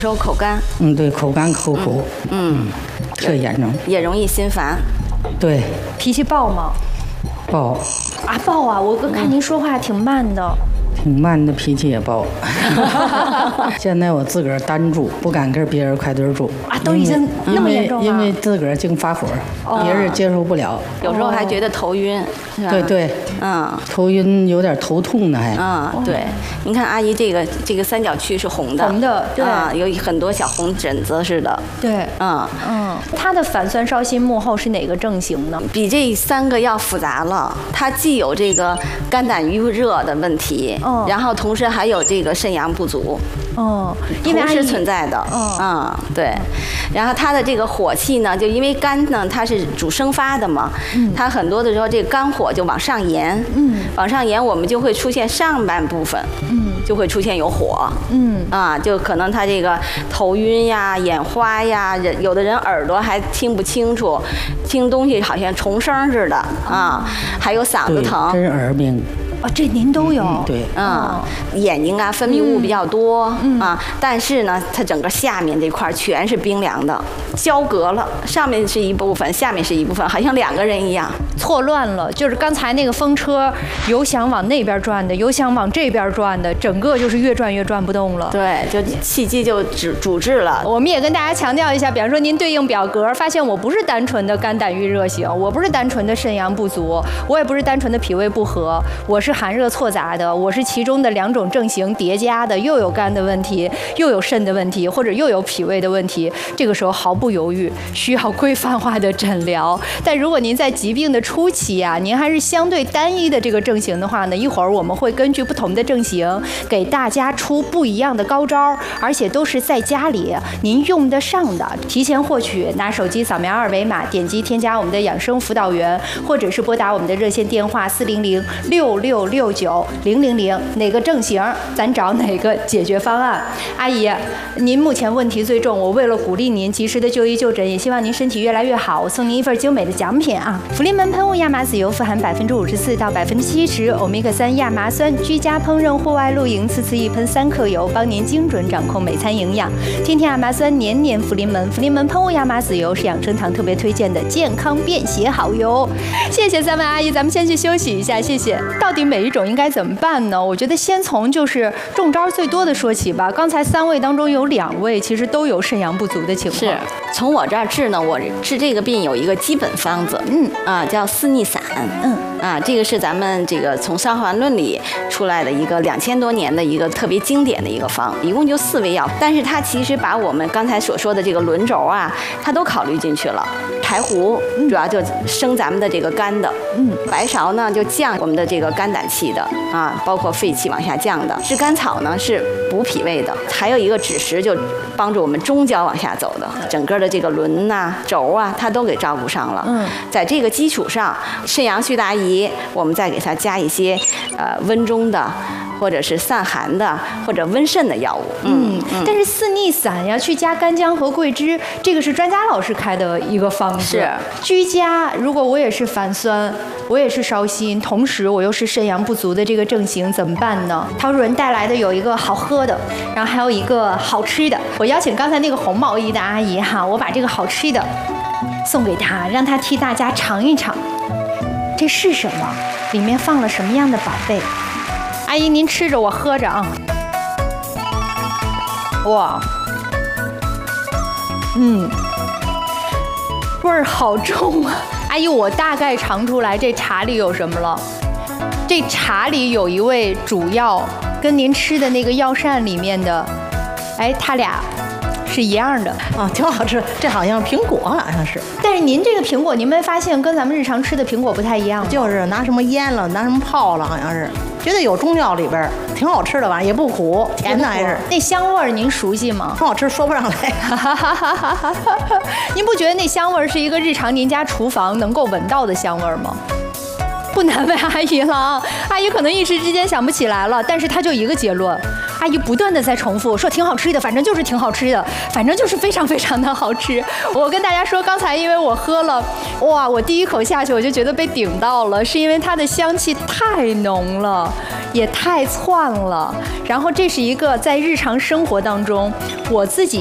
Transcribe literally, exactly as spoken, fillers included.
时候口干， 嗯，对，口干口苦，嗯，特严重， 也容易心烦。 对， 脾气暴吗？ 暴啊，暴啊！我看您说话挺慢的。 挺慢的，脾气也暴。现在我自个儿单住，不敢跟别人块堆住啊，都已经那么严重了。 因为自个儿净发火，哦、别人接受不了。 有时候还觉得头晕，是吧？ 对对， 嗯， 头晕，有点头痛呢，还。 嗯，对。您看阿姨这个这个三角区是红的， 红的，对， 啊，有很多小红疹子似的。 对， 嗯嗯。它的反酸烧心幕后是哪个症型呢？ 比这三个要复杂了。它既有这个肝胆郁热的问题。 哦、 然后同时还有这个肾阳不足， 哦， 因为同时存在的， 哦、 嗯，对。然后它的这个火气呢，就因为肝呢它是主生发的嘛，嗯、它很多的时候这个肝火就往上延，嗯，往上延我们就会出现上半部分，嗯，就会出现有火，嗯，啊，就可能他这个头晕呀、眼花呀，人有的人耳朵还听不清楚，听东西好像重声似的啊，还有嗓子疼， 真耳鸣。 啊，这您都有， 嗯、对， 嗯，眼睛啊分泌物比较多、 嗯、 啊，但是呢，它整个下面这块全是冰凉的，交隔了，上面是一部分，下面是一部分，好像两个人一样， 错乱了。就是刚才那个风车，有想往那边转的，有想往这边转的，整个就是越转越转不动了。 对，就气机就阻阻滞了。 我们也跟大家强调一下，比方说您对应表格，发现我不是单纯的肝胆郁热型，我不是单纯的肾阳不足，我也不是单纯的脾胃不和，我是寒热错杂的，我是其中的两种症型叠加的，又有肝的问题，又有肾的问题，或者又有脾胃的问题。这个时候毫不犹豫需要规范化的诊疗。但如果您在疾病的初期啊，您还是相对单一的这个症型的话呢，一会儿我们会根据不同的症型给大家出不一样的高招，而且都是在家里您用得上的。提前获取，拿手机扫描二维码，点击添加我们的养生辅导员，或者是拨打我们的热线电话四零零六六六九零零零，哪个症型咱找哪个解决方案。阿姨，您目前问题最重，我为了鼓励您及时的就医就诊，也希望您身体越来越好，我送您一份精美的奖品啊！福临门喷雾亚麻籽油富含百分之五十四到百分之七十欧米伽三亚麻酸，居家烹饪、户外露营，次次一喷三克油，帮您精准掌控每餐营养。天天亚麻酸，年年福临门。福临门喷雾亚麻籽油是养生堂特别推荐的健康便携好油。谢谢三位阿姨，咱们先去休息一下，谢谢。到底每一种应该怎么办呢？我觉得先从就是中招最多的说起吧。刚才三位当中有两位其实都有肾阳不足的情况。 是，从我这儿治呢，我治这个病有一个基本方子，嗯啊，叫四逆散，嗯啊，这个是咱们这个从《伤寒论》里出来的一个两千多年的一个特别经典的一个方，一共就四味药，但是它其实把我们刚才所说的这个轮轴啊，它都考虑进去了。柴胡主要就生咱们的这个肝的，嗯，白芍呢就降我们的这个肝胆气的啊，包括肺气往下降的。炙甘草呢是补脾胃的，还有一个枳实就帮助我们中焦往下走的，整个的这个轮呐、轴啊，它都给照顾上了。嗯，在这个基础上，肾阳祛大宜，我们再给它加一些呃温中的，或者是散寒的，或者温肾的药物。 嗯，嗯但是四逆散要去加干姜和桂枝，这个是专家老师开的一个方子。 是居家，如果我也是反酸，我也是烧心，同时我又是肾阳不足的这个症型，怎么办呢？陶主任带来的有一个好喝的，然后还有一个好吃的。我邀请刚才那个红毛衣的阿姨哈，我把这个好吃的送给她，让她替大家尝一尝。这是什么？里面放了什么样的宝贝？阿姨您吃着，我喝着啊。哇，嗯，味儿好重啊！阿姨，我大概尝出来这茶里有什么了。这茶里有一味主药，跟您吃的那个药膳里面的，哎，它俩是一样的啊，挺好吃。这好像苹果，好像是。 但是您这个苹果，您没发现跟咱们日常吃的苹果不太一样吗？ 就是拿什么腌了，拿什么泡了，好像是。觉得有中药里边，挺好吃的吧，也不苦，甜的还是。 那香味儿您熟悉吗？ 挺好吃，说不上来。 您不觉得那香味儿是一个日常您家厨房能够闻到的香味儿吗？不难为阿姨了啊，阿姨可能一时之间想不起来了，但是她就一个结论，阿姨不断的在重复说挺好吃的，反正就是挺好吃的，反正就是非常非常的好吃。我跟大家说，刚才因为我喝了，哇，我第一口下去我就觉得被顶到了，是因为它的香气太浓了， 也太窜了。然后这是一个在日常生活当中我自己